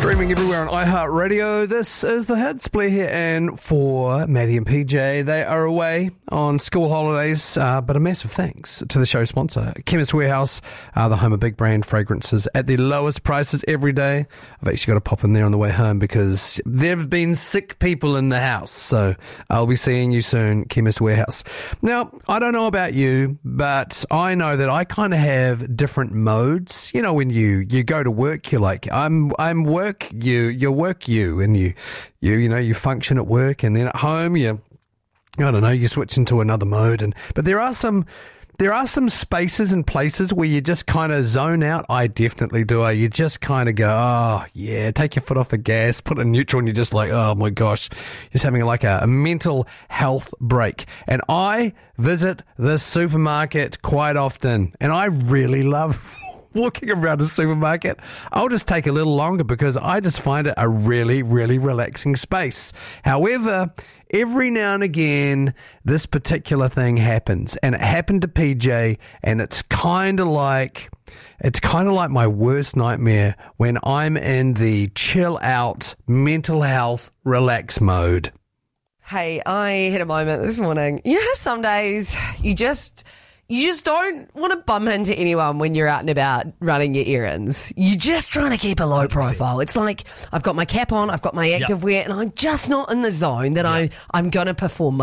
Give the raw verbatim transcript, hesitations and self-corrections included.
Streaming everywhere on iHeartRadio. This is The Hits. Blair here, and for Maddie and P J, they are away on school holidays, uh, but a massive thanks to the show sponsor, Chemist Warehouse, uh, the home of big brand fragrances at the lowest prices every day. I've actually got to pop in there on the way home because there have been sick people in the house, so I'll be seeing you soon, Chemist Warehouse. Now, I don't know about you, but I know that I kind of have different modes. You know, when you, you go to work, you're like, I'm I'm work you, you work you, and you, you, you know, you function at work, and then at home, you, I don't know, you switch into another mode. And but there are some, there are some spaces and places where you just kind of zone out. I definitely do. I, you just kind of go, oh yeah, take your foot off the gas, put it in neutral, and you're just like, oh my gosh, just having like a, a mental health break. And I visit this supermarket quite often, and I really love walking around a supermarket. I'll just take a little longer because I just find it a really, really relaxing space. However, every now and again, this particular thing happens, and it happened to P J, and it's kind of like, it's kind of like my worst nightmare when I'm in the chill out, mental health, relax mode. Hey, I had a moment this morning. You know how some days you just... You just don't want to bump into anyone when you're out and about running your errands. You're just trying to keep a low profile. It's like, I've got my cap on, I've got my active wear, and I'm just not in the zone that yep. I, I'm going to perform my